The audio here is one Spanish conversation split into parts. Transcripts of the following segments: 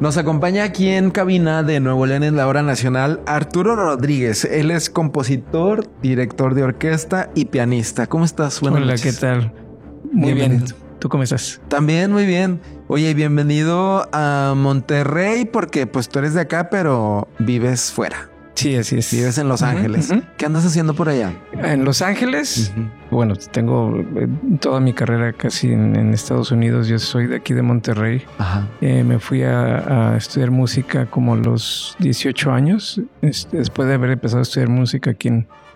Nos acompaña aquí en cabina de Nuevo León en la Hora Nacional Arturo Rodríguez. Él es compositor, director de orquesta y pianista. ¿Cómo estás? Buenas noches. ¿Qué tal? Muy bien. ¿Tú cómo estás? También muy bien. Oye, bienvenido a Monterrey porque pues tú eres de acá, pero vives fuera. Sí, así es. Vives en Los Ángeles. ¿Qué andas haciendo por allá? En Los Ángeles, bueno, tengo toda mi carrera casi en Estados Unidos. Yo soy de aquí de Monterrey. Ajá. Me fui a estudiar música como a los 18 años. Después de haber empezado a estudiar música aquí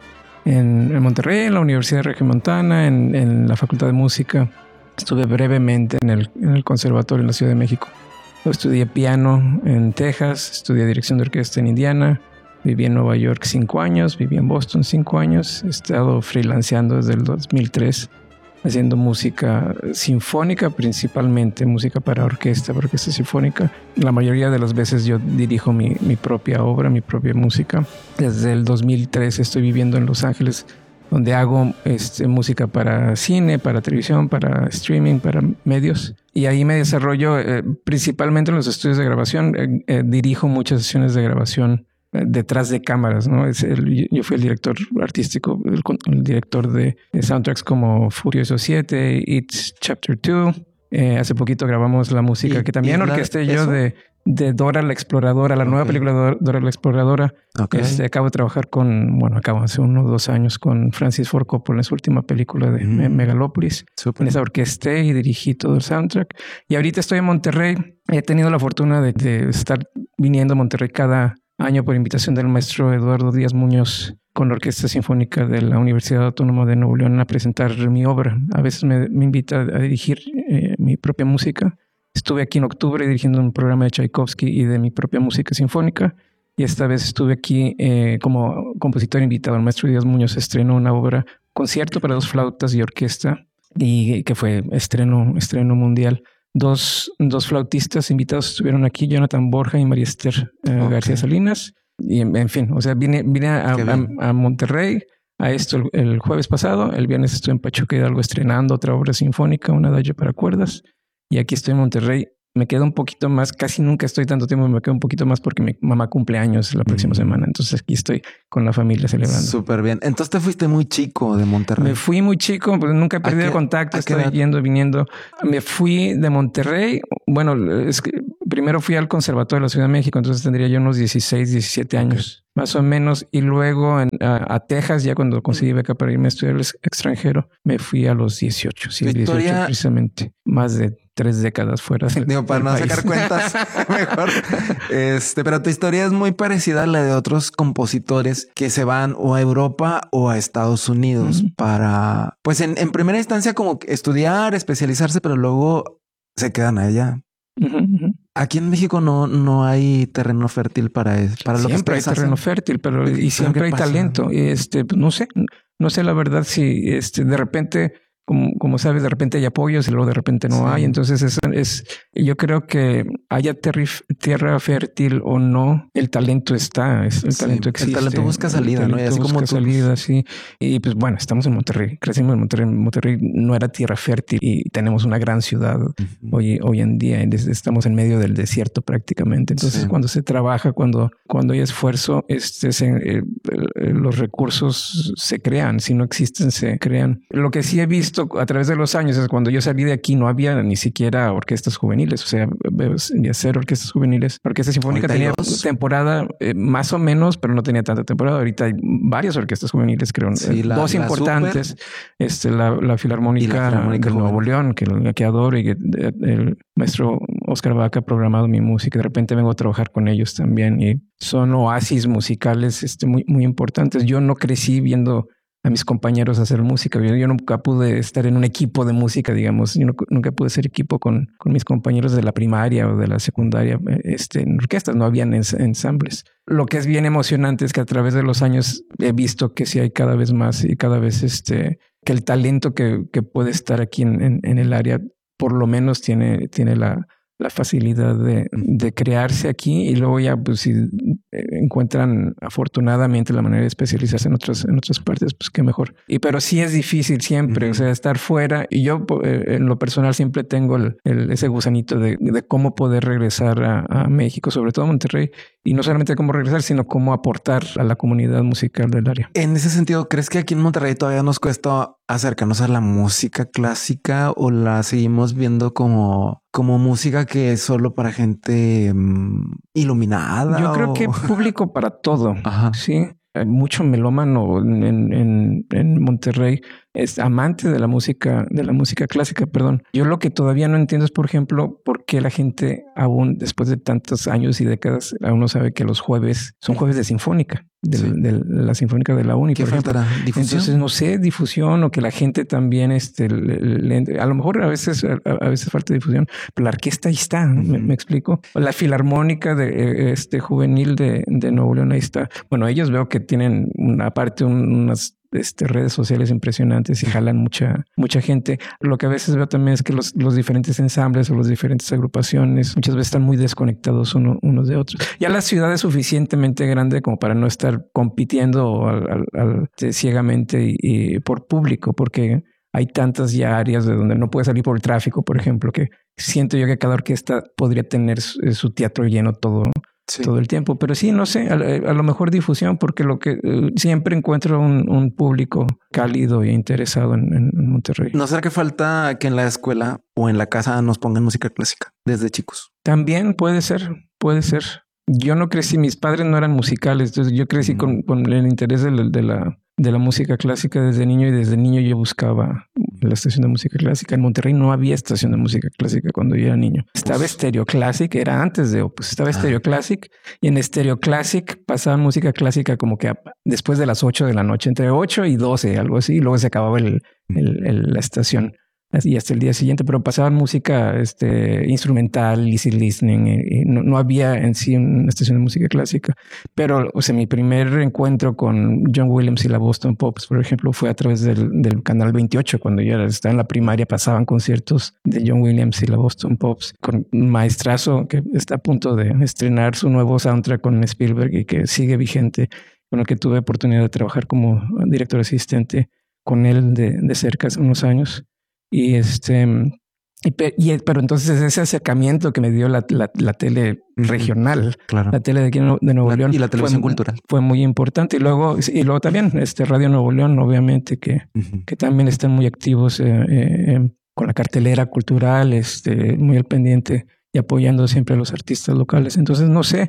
en Monterrey, en la Universidad de Regiomontana, en la Facultad de Música. Estuve brevemente en el Conservatorio en la Ciudad de México. Estudié piano en Texas, estudié dirección de orquesta en Indiana. Viví en Nueva York 5 años, viví en Boston 5 años. He estado freelanceando desde el 2003, haciendo música sinfónica, principalmente música para orquesta sinfónica. La mayoría de las veces yo dirijo mi propia obra, mi propia música. Desde el 2003 estoy viviendo en Los Ángeles, donde hago música para cine, para televisión, para streaming, para medios. Y ahí me desarrollo principalmente en los estudios de grabación. Dirijo muchas sesiones de grabación detrás de cámaras, ¿no? Yo fui el director artístico, el director de soundtracks como Furioso 7, It's Chapter 2. Hace poquito grabamos la música que también orquesté yo de Dora la Exploradora, la nueva película de Dora la Exploradora. Okay. Acabo de trabajar acabo hace 1 o 2 años con Francis Ford Coppola en su última película de Megalópolis. Super. En esa orquesté y dirigí todo el soundtrack. Y ahorita estoy en Monterrey. He tenido la fortuna de estar viniendo a Monterrey cada año por invitación del maestro Eduardo Díaz Muñoz con la Orquesta Sinfónica de la Universidad Autónoma de Nuevo León a presentar mi obra. A veces me invita a dirigir mi propia música. Estuve aquí en octubre dirigiendo un programa de Tchaikovsky y de mi propia música sinfónica. Y esta vez estuve aquí como compositor invitado. El maestro Díaz Muñoz estrenó una obra, concierto para 2 flautas y orquesta, y que fue estreno mundial. Dos flautistas invitados estuvieron aquí, Jonathan Borja y María Esther García Salinas. Y en fin, o sea, vine a Monterrey a esto el jueves pasado. El viernes estuve en Pachuca Hidalgo estrenando otra obra sinfónica, un adagio para cuerdas. Y aquí estoy en Monterrey. Me quedo un poquito más, casi nunca estoy tanto tiempo, me quedo un poquito más porque mi mamá cumple años la próxima semana. Entonces aquí estoy con la familia celebrando. Súper bien. Entonces te fuiste muy chico de Monterrey. Me fui muy chico, pues nunca he perdido el contacto, estoy yendo y viniendo. Me fui de Monterrey. Bueno, es que primero fui al Conservatorio de la Ciudad de México, entonces tendría yo unos 16, 17 años, más o menos. Y luego a Texas, ya cuando conseguí beca para irme a estudiar al extranjero, me fui a los 18. Sí, 18 precisamente. Más de 3 décadas fuera. Digo, para no país. sacar cuentas mejor. Pero tu historia es muy parecida a la de otros compositores que se van o a Europa o a Estados Unidos para, pues en primera instancia como estudiar, especializarse, pero luego se quedan allá. Aquí en México no hay terreno fértil para eso. Para lo siempre que hay terreno fértil, pero y siempre hay talento. No sé la verdad si de repente, como sabes, de repente hay apoyos y luego de repente no hay. Entonces yo creo que haya tierra fértil o no, el talento está, el talento existe. El talento busca salida, ¿no? Y así como salida, sí. Y pues bueno, estamos en Monterrey, crecimos en Monterrey. Monterrey no era tierra fértil y tenemos una gran ciudad hoy en día. Estamos en medio del desierto prácticamente. Entonces cuando se trabaja, cuando hay esfuerzo, los recursos se crean. Si no existen, se crean. Lo que sí he visto a través de los años es cuando yo salí de aquí no había ni siquiera orquestas juveniles, o sea, había 0 orquestas juveniles. La Orquesta Sinfónica tenía temporada más o menos, pero no tenía tanta temporada. Ahorita hay varias orquestas juveniles, creo. 2 importantes. La Filarmónica de Nuevo León, que adoro, y que el maestro Oscar Vaca ha programado mi música. De repente vengo a trabajar con ellos también y son oasis musicales muy, muy importantes. Yo no crecí viendo a mis compañeros hacer música. Yo nunca pude estar en un equipo de música, digamos. Yo nunca pude ser equipo con mis compañeros de la primaria o de la secundaria en orquestas. No habían ensambles. Lo que es bien emocionante es que a través de los años he visto que sí hay cada vez más y cada vez que el talento que puede estar aquí en el área por lo menos tiene la facilidad de crearse aquí y luego ya pues si encuentran afortunadamente la manera de especializarse en otras partes, pues qué mejor. Pero sí es difícil siempre, o sea, estar fuera. Y yo en lo personal siempre tengo ese gusanito de cómo poder regresar a México, sobre todo a Monterrey, y no solamente cómo regresar, sino cómo aportar a la comunidad musical del área. En ese sentido, ¿crees que aquí en Monterrey todavía nos cuesta acercarnos a la música clásica o la seguimos viendo como música que es solo para gente iluminada? Yo creo que público para todo. Ajá. Sí. Hay mucho melómano en Monterrey, es amante de la música clásica, perdón. Yo lo que todavía no entiendo es, por ejemplo, por qué la gente aún después de tantos años y décadas aún no sabe que los jueves son jueves de sinfónica, de la sinfónica de la UNI, por ejemplo. ¿Difusión? Entonces, no sé, difusión o que la gente también, a lo mejor a veces falta difusión, pero la orquesta ahí está, me explico. La filarmónica de juvenil de Nuevo León ahí está. Bueno, ellos veo que tienen unas redes sociales impresionantes y jalan mucha gente. Lo que a veces veo también es que los diferentes ensambles o las diferentes agrupaciones muchas veces están muy desconectados unos de otros. Ya la ciudad es suficientemente grande como para no estar compitiendo ciegamente y por público, porque hay tantas ya áreas de donde no puede salir por el tráfico, por ejemplo, que siento yo que cada orquesta podría tener su teatro lleno todo el tiempo. Pero sí, no sé, a lo mejor difusión, porque lo que siempre encuentro un público cálido e interesado en Monterrey. ¿No será que falta que en la escuela o en la casa nos pongan música clásica desde chicos? También puede ser. Yo no crecí, mis padres no eran musicales, entonces yo crecí con el interés de la música clásica desde niño, y desde niño yo buscaba la estación de música clásica. En Monterrey no había estación de música clásica cuando yo era niño. Estaba Stereo Classic, era antes de Opus, estaba Stereo Classic, y en Stereo Classic pasaban música clásica como que después de las 8 de la noche, entre 8 y 12, algo así, y luego se acababa la estación. Y hasta el día siguiente, pero pasaban música instrumental, easy listening, y no había en sí una estación de música clásica. Pero, o sea, mi primer encuentro con John Williams y la Boston Pops, por ejemplo, fue a través del Canal 28. Cuando yo estaba en la primaria, pasaban conciertos de John Williams y la Boston Pops con un maestrazo que está a punto de estrenar su nuevo soundtrack con Spielberg y que sigue vigente, con el que tuve oportunidad de trabajar como director asistente con él de cerca hace unos años. Pero entonces ese acercamiento que me dio la tele regional, claro, la tele de aquí de Nuevo León y la televisión cultural fue muy importante. Y luego también Radio Nuevo León, obviamente que también están muy activos con la cartelera cultural, muy al pendiente y apoyando siempre a los artistas locales. Entonces, no sé,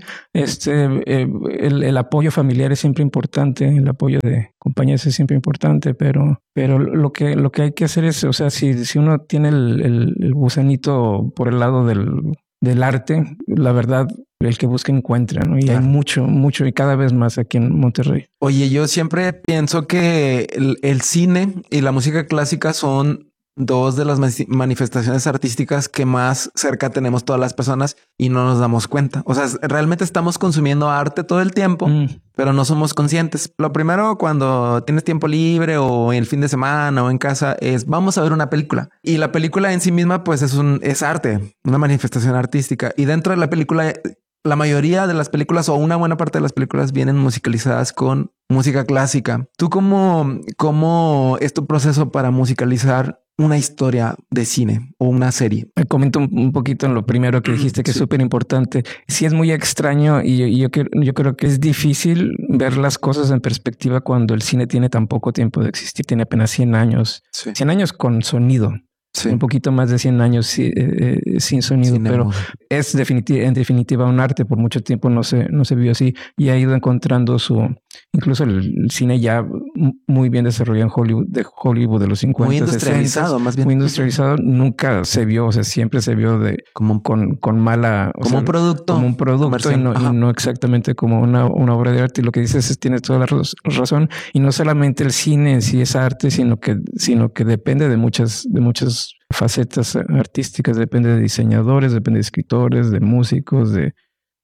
el apoyo familiar es siempre importante, el apoyo de compañías es siempre importante, pero lo que hay que hacer es, o sea, si uno tiene el gusanito por el lado del arte, la verdad, el que busca encuentra, ¿no? Y hay mucho y cada vez más aquí en Monterrey. Oye, yo siempre pienso que el cine y la música clásica son dos de las manifestaciones artísticas que más cerca tenemos todas las personas y no nos damos cuenta. O sea, realmente estamos consumiendo arte todo el tiempo, pero no somos conscientes. Lo primero, cuando tienes tiempo libre o el fin de semana o en casa, es vamos a ver una película. Y la película en sí misma, pues es arte, una manifestación artística. Y dentro de la película, la mayoría de las películas o una buena parte de las películas vienen musicalizadas con música clásica. ¿Tú cómo es tu proceso para musicalizar una historia de cine o una serie? Me comento un poquito en lo primero que dijiste, que es súper importante. Sí, es muy extraño y yo creo que es difícil ver las cosas en perspectiva cuando el cine tiene tan poco tiempo de existir. Tiene apenas 100 años. Sí. 100 años con sonido. Sí. Un poquito más de 100 años sin sonido, pero es en definitiva un arte. Por mucho tiempo no se vio así y ha ido encontrando incluso el cine ya muy bien desarrollado en Hollywood de los 50, muy industrializado, 60, más bien. Muy industrializado. Nunca se vio, o sea, siempre se vio con mala... Como un producto y no exactamente como una obra de arte. Y lo que dices tiene toda la razón. Y no solamente el cine en sí es arte, sino que depende de muchas facetas artísticas, depende de diseñadores, depende de escritores, de músicos, de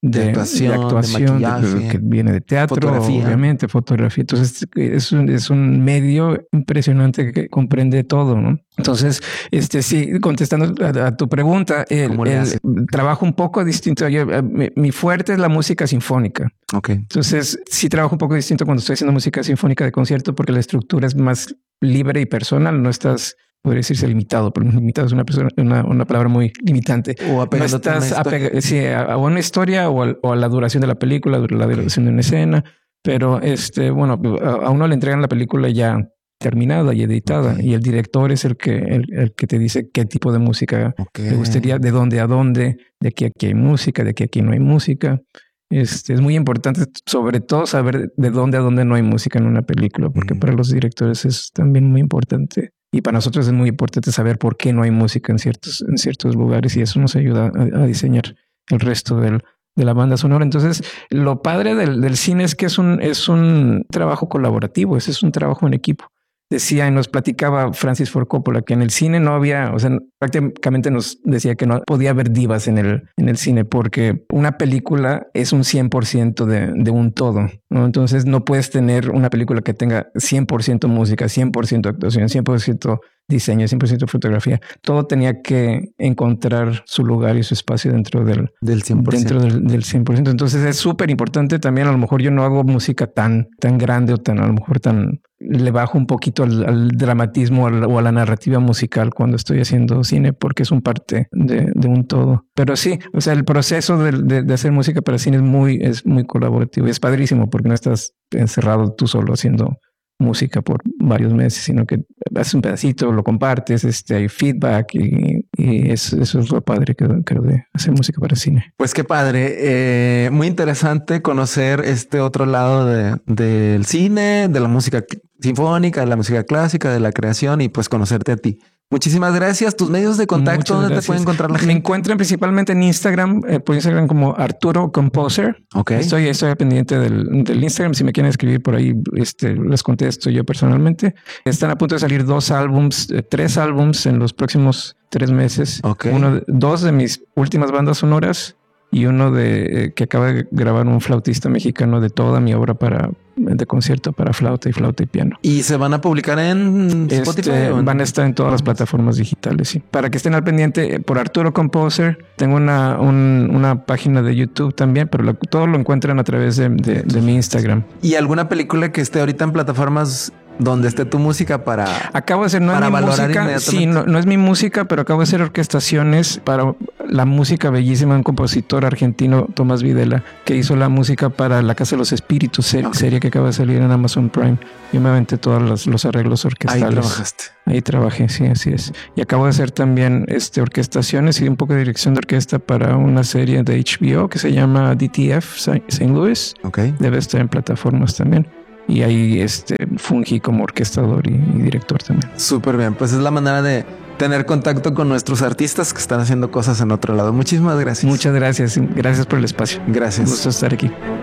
de actuación, de maquillaje, que viene de teatro, fotografía. Obviamente, fotografía. Entonces es un medio impresionante que comprende todo, ¿no? Entonces, sí, contestando a tu pregunta, el trabajo un poco distinto. Mi fuerte es la música sinfónica. Okay. Entonces, sí trabajo un poco distinto cuando estoy haciendo música sinfónica de concierto porque la estructura es más libre y personal. No estás, podría decirse limitado, pero limitado es una palabra muy limitante. O no estás a una historia o a la duración de la película, la duración de una escena. Pero bueno, a uno le entregan la película ya terminada y editada, y el director es el que te dice qué tipo de música le gustaría, de dónde a dónde, de aquí a aquí hay música, de aquí a aquí no hay música. Es muy importante, sobre todo, saber de dónde a dónde no hay música en una película, porque para los directores es también muy importante. Y para nosotros es muy importante saber por qué no hay música en ciertos lugares, y eso nos ayuda a diseñar el resto de la banda sonora. Entonces, lo padre del cine es que es un trabajo colaborativo, es un trabajo en equipo. Decía y nos platicaba Francis Ford Coppola que en el cine no había, o sea, prácticamente nos decía que no podía haber divas en el cine porque una película es un 100% de un todo, ¿no? Entonces no puedes tener una película que tenga 100% música, 100% actuación, 100% diseño, 100% fotografía. Todo tenía que encontrar su lugar y su espacio dentro del 100%. Dentro del 100%. Entonces es súper importante también. A lo mejor yo no hago música tan grande o a lo mejor le bajo un poquito al dramatismo o a la narrativa musical cuando estoy haciendo cine porque es un parte de un todo. Pero sí, o sea, el proceso de hacer música para cine es muy colaborativo y es padrísimo porque no estás encerrado tú solo haciendo música por varios meses, sino que haces un pedacito, lo compartes, hay feedback y eso es lo padre creo de hacer música para cine. Pues qué padre, muy interesante conocer este otro lado del cine, de la música sinfónica, de la música clásica, de la creación y pues conocerte a ti. Muchísimas gracias. Tus medios de contacto, ¿dónde te puede encontrar la gente? Me encuentran principalmente en Instagram, por Instagram como Arturo Composer. Okay. Estoy pendiente del Instagram. Si me quieren escribir por ahí, les contesto yo personalmente. Están a punto de salir 3 álbums en los próximos 3 meses. Okay. 2 de mis últimas bandas sonoras y uno que acaba de grabar un flautista mexicano de toda mi obra de concierto para flauta y piano. ¿Y se van a publicar en Spotify? Van a estar en todas las plataformas digitales, sí. Para que estén al pendiente, por Arturo Composer, tengo una página de YouTube también, pero todo lo encuentran a través de mi Instagram. ¿Y alguna película que esté ahorita en plataformas donde esté tu música para... Acabo de hacer, no es mi música, sí, no es mi música, pero acabo de hacer orquestaciones para la música bellísima de un compositor argentino, Tomás Videla, que hizo la música para La Casa de los Espíritus, serie que acaba de salir en Amazon Prime. Yo me aventé todos los arreglos orquestales. Ahí trabajaste. Ahí trabajé, sí, así es. Y acabo de hacer también orquestaciones y un poco de dirección de orquesta para una serie de HBO que se llama DTF St. Louis. Okay. Debe estar en plataformas también. Y ahí fungí como orquestador y director también. Súper bien, pues es la manera de tener contacto con nuestros artistas que están haciendo cosas en otro lado. Muchísimas gracias. Muchas gracias. Gracias por el espacio. Gracias. Un gusto estar aquí.